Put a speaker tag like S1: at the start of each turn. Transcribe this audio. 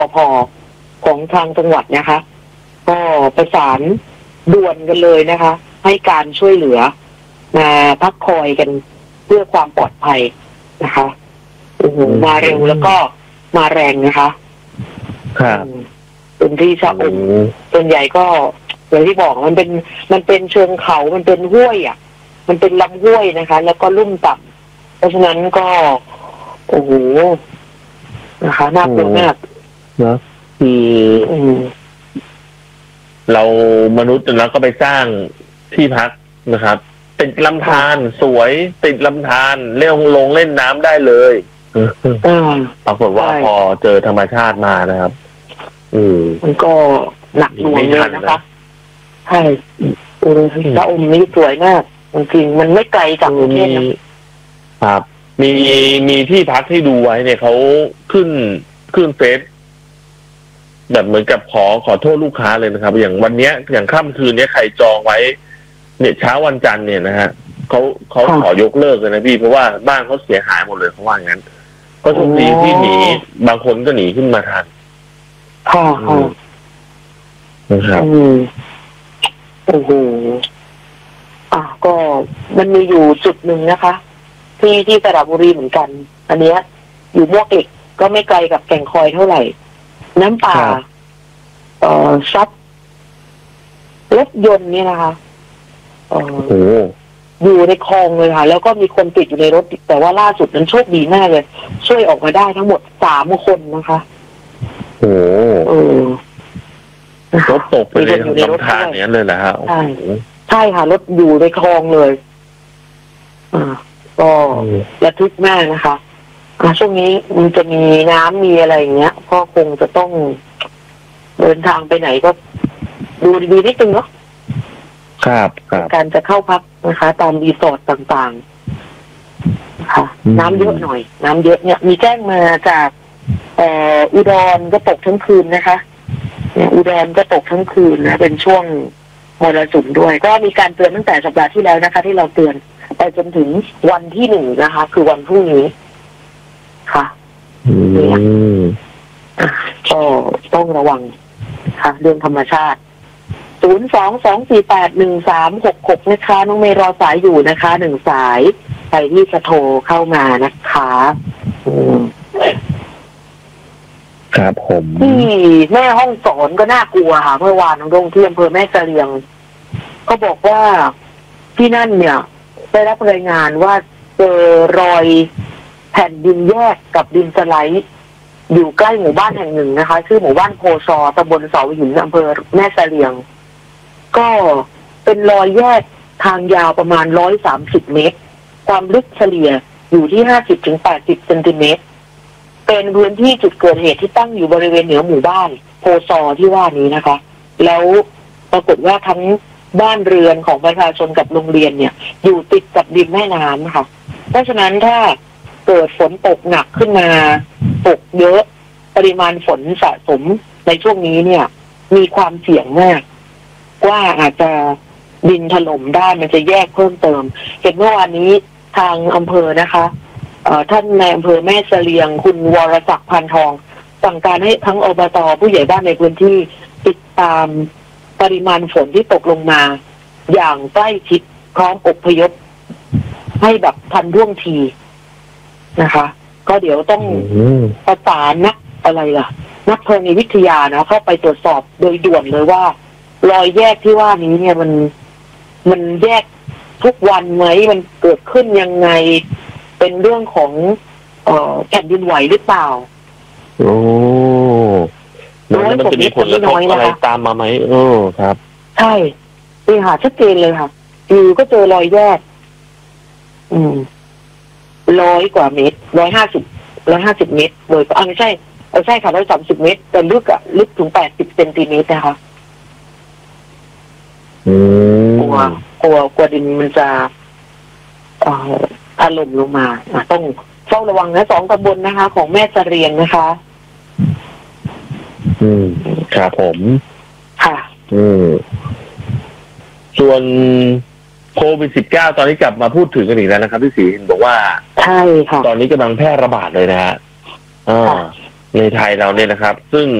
S1: ภของทางจังหวัดนะคะก็ประสานด่วนกันเลยนะคะ ให้การช่วยเหลือมาพักคอยกันเพื่อความปลอดภัยนะคะโอ้โหมาเร็วแล้วก็มาแรงนะคะ
S2: ครับ
S1: เป็นที่ชะอมส่วนใหญ่ก็อย่างที่บอกมันเป็นเชิงเขามันเป็นห้วยอ่ะมันเป็นลำห้วยนะคะ แล้วก็ลุ่มต่ำเพราะฉะนั้นก็โอ้โหนะคะน่ากลัวมาก
S2: นะคือเรามนุษย์แล้วก็ไปสร้างที่พักนะครับติดลำธารสวยติดลำธารเล่นน้ำได้เลยปรากฏว่าพอเจอธรรมชาติมานะครับ
S1: มันก็หนักหน่วงเลยนะคะใช่พระองค์นี้สวยมากจริงๆมันไม่ไกลจากกรุงเทพ
S2: นะครับมีที่พักให้ดูไว้เนี่ยเขาขึ้นเฟซแบบเหมือนกับขอโทษลูกค้าเลยนะครับอย่างวันนี้อย่างค่ำคืนนี้ใครจองไว้เนี่ยเช้าวันจันทร์เนี่ยนะฮะเขาขอยกเลิกเลยนะพี่เพราะว่าบ้านเขาเสียหายหมดเลยเขาว่างั้นก็โชคดีที่หนีบางคนก็หนีขึ้นมาทันนะครับ
S1: โอ้โหก็มันมีอยู่จุดหนึ่งนะคะที่สระบุรีเหมือนกันอันเนี้ยอยู่มวกเหล็กก็ไม่ไกลกับแก่งคอยเท่าไหร่น้ำป่าซัดรถยนต์เนี่ยนะคะอยู่ในคลองเลยค่ะแล้วก็มีคนติดอยู่ในรถแต่ว่าล่าสุดนั้นโชคดีมากเลยช่วยออกมาได้ทั้งหมด3 คนนะคะ
S2: รถตกไปในลำธารนี้เลยนะฮะ
S1: ใช่ค่ะรถอยู่ในคลองเลยก็ระทึกมากนะคะช่วงนี้มันจะมีน้ำมีอะไรอย่างเงี้ยก็คงจะต้องเดินทางไปไหนก็ดูดีๆนิดนึงเนาะ
S2: ครับ
S1: การจะเข้าพักนะคะตามรีสอร์ทต่างๆค่ะน้ำเยอะหน่อยน้ำเยอะเนี่ยมีแจ้งมาจากอุดรก็ตกทั้งคืนนะคะเนี่ยอุดรก็ตกทั้งคืนนะเป็นช่วงมรสุมด้วยก็มีการเตือนตั้งแต่สัปดาห์ที่แล้วนะคะที่เราเตือนไปจนถึงวันที่1นะคะคือวันพรุ่งนี้ค่ะก็ต้องระวังค่ะเรื่องธรรมชาติ022481366นะคะน้องเมย์รอสายอยู่นะคะ1สายใครที่จะโทรเข้ามานะคะ
S2: ครับผม
S1: ที่แม่ห้องสอนก็น่ากลัวค่ะเมื่อวานน้องดงที่อำเภอแม่เสลียงก็บอกว่าที่นั่นเนี่ยได้รับรายงานว่าเจอรอยแผ่นดินแยกกับดินสไลด์อยู่ใกล้หมู่บ้านแห่งหนึ่งนะคะชื่อหมู่บ้านโพซอตำบลเสาหินอำเภอแม่เสลียงก็เป็นรอยแยกทางยาวประมาณ130 เมตรความลึกเฉลี่ยอยู่ที่50-80 เซนติเมตรเป็นพื้นที่จุดเกิดเหตุที่ตั้งอยู่บริเวณเหนือหมู่บ้านโพซอที่ว่านี้นะคะแล้วปรากฏว่าทั้งบ้านเรือนของประชาชนกับโรงเรียนเนี่ยอยู่ติดกับริมแม่น้ำค่ะเพราะฉะนั้นถ้าเกิดฝนตกหนักขึ้นมาตกเยอะปริมาณฝนสะสมในช่วงนี้เนี่ยมีความเสี่ยงมากว่าอาจจะดินถล่มได้มันจะแยกเพิ่มเติมเห็นเมื่อวานนี้ทางอำเภอนะคะท่านในอำเภอแม่เสลียงคุณวรศักดิ์พันทองสั่งการให้ทั้งอบต.ผู้ใหญ่บ้านในพื้นที่ติดตามปริมาณฝนที่ตกลงมาอย่างใกล้ชิดพร้อมอพยพให้แบบทันท่วงทีนะคะก็เดี๋ยวต้องประสานนักธรณีวิทยานะเข้าไปตรวจสอบโดยด่วนเลยว่ารอยแยกที่ว่านี้เนี่ยมันแยกทุกวันไหมมันเกิดขึ้นยังไงเป็นเรื่องของแผ่นดินไหวหรือเปล่า
S2: แล้วมันจะมีผลกระทบอะไรตามมาไหมครับ
S1: ใช่นี่ค่ะชัดเจนเลยค่ะอยู่ก็เจอรอยแยก100 กว่าเมตร150 เมตรโดยไม่ใช่ค่ะ130 เมตรแต่ลึกถึง80 เซนติเมตรนะคะกลัวดินมันจะถล่มลงมาต้องเฝ้าระวังนะ2 ตำบลนะคะของแม่เสลียงนะคะ
S2: ครับผม
S1: ค่ะ
S2: ส่วนโควิด-19 ตอนนี้กลับมาพูดถึงกันอีกแล้วนะครับพี่ศรีบอกว่า
S1: ใช่ค่ะ
S2: ตอนนี้กำลังแพร่ระบาดเลยนะฮะในไทยเราเนี่ยนะครับซึ่ง